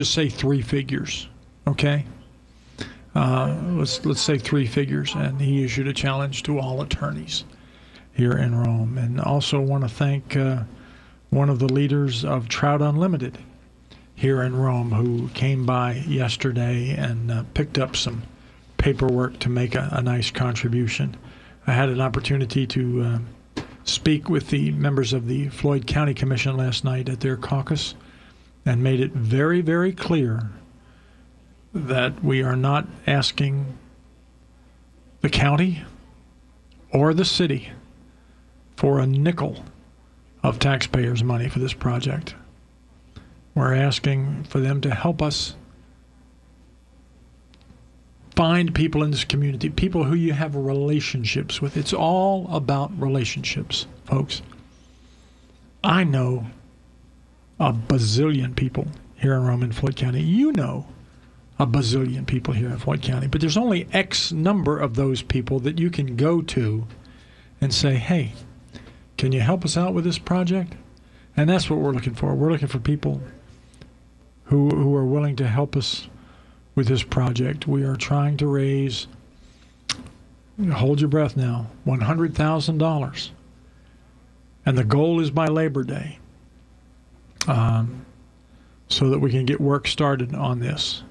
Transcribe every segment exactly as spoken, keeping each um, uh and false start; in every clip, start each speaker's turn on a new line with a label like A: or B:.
A: just say three figures, okay? Uh, let's let's say three figures, and he issued a challenge to all attorneys here in Rome. And also want to thank uh, one of the leaders of Trout Unlimited here in Rome, who came by yesterday and uh, picked up some paperwork to make a, a nice contribution. I had an opportunity to uh, speak with the members of the Floyd County Commission last night at their caucus, and made it very, very clear that we are not asking the county or the city for a nickel of taxpayers' money for this project. We're asking for them to help us find people in this community, people who you have relationships with. It's all about relationships, folks. I know a bazillion people here in Rome and Floyd County. You know a bazillion people here in Floyd County. But there's only X number of those people that you can go to and say, hey, can you help us out with this project? And that's what we're looking for. We're looking for people who who are willing to help us with this project. We are trying to raise, hold your breath now, one hundred thousand dollars. And the goal is by Labor Day, um, so that we can get work started on this.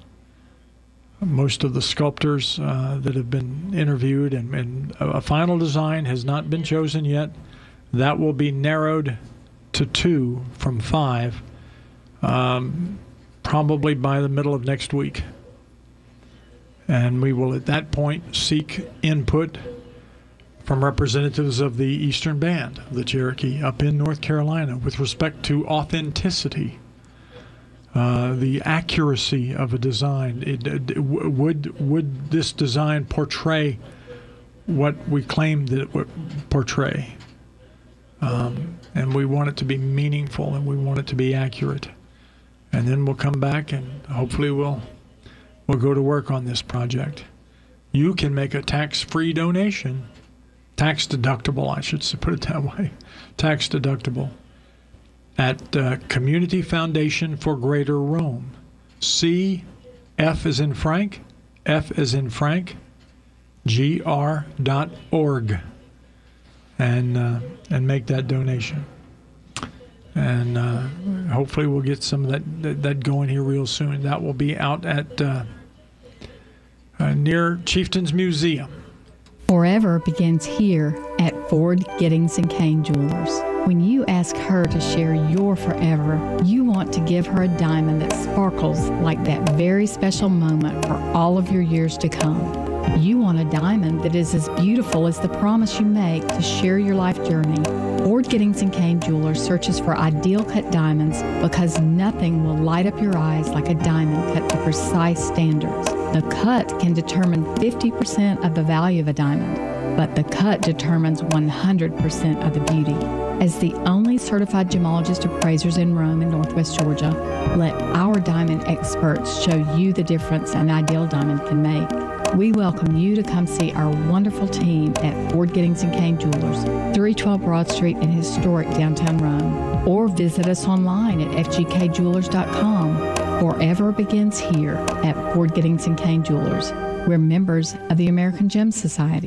A: Most of the sculptors uh, that have been interviewed, and, and a final design has not been chosen yet. That will be narrowed to two from five, um, probably by the middle of next week. And we will at that point seek input from representatives of the Eastern Band of the Cherokee up in North Carolina with respect to authenticity. Uh, the accuracy of a design. It, it, would would this design portray what we claim that it would portray? Um, and we want it to be meaningful, and we want it to be accurate. And then we'll come back, and hopefully we'll we'll go to work on this project. You can make a tax-free donation, tax deductible, I should put it that way, tax deductible, at uh, Community Foundation for Greater Rome. C, F as in Frank, F as in Frank, G R dot org, and uh, and make that donation. And uh, hopefully we'll get some of that, that that going here real soon. That will be out at uh, uh, near Chieftain's Museum.
B: Forever begins here at Ford Giddings and Kane Jewelers. When you ask her to share your forever, you want to give her a diamond that sparkles like that very special moment for all of your years to come. You want a diamond that is as beautiful as the promise you make to share your life journey. Ford Giddings and Kane Jewelers searches for ideal cut diamonds because nothing will light up your eyes like a diamond cut to precise standards. The cut can determine fifty percent of the value of a diamond, but the cut determines one hundred percent of the beauty. As the only certified gemologist appraisers in Rome and Northwest Georgia, let our diamond experts show you the difference an ideal diamond can make. We welcome you to come see our wonderful team at Ford Giddings and Kane Jewelers, three twelve Broad Street in historic downtown Rome, or visit us online at f g k jewelers dot com. Forever begins here at Ford Giddings and Kane Jewelers. We're members of the American Gem Society.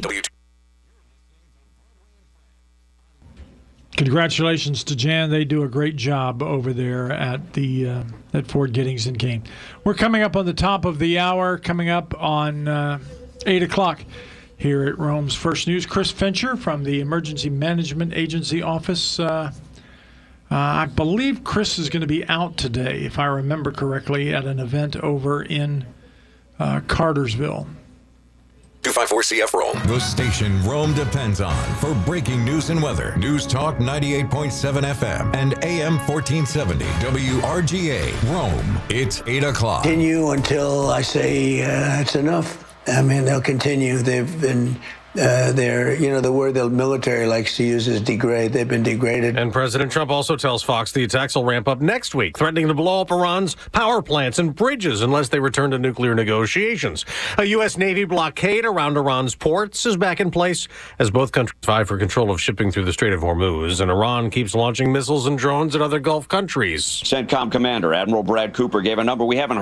A: Congratulations to Jan. They do a great job over there at the uh, at Ford Giddings and Kane. We're coming up on the top of the hour, coming up on uh, eight o'clock here at Rome's First News. Chris Fincher from the Emergency Management Agency office. Uh, uh, I believe Chris is going to be out today, if I remember correctly, at an event over in uh, Cartersville.
C: two fifty-four C F Rome. The station Rome depends on for breaking news and weather. News Talk ninety-eight point seven F M and A M fourteen seventy W R G A Rome. It's eight o'clock.
D: Continue until I say uh, it's enough. I mean, they'll continue. They've been Uh, they're, you know, the word the military likes to use is degrade. They've been degraded.
E: And President Trump also tells Fox the attacks will ramp up next week, threatening to blow up Iran's power plants and bridges unless they return to nuclear negotiations. A U S. Navy blockade around Iran's ports is back in place as both countries vie for control of shipping through the Strait of Hormuz, and Iran keeps launching missiles and drones at other Gulf countries.
F: CENTCOM Commander Admiral Brad Cooper gave a number we haven't heard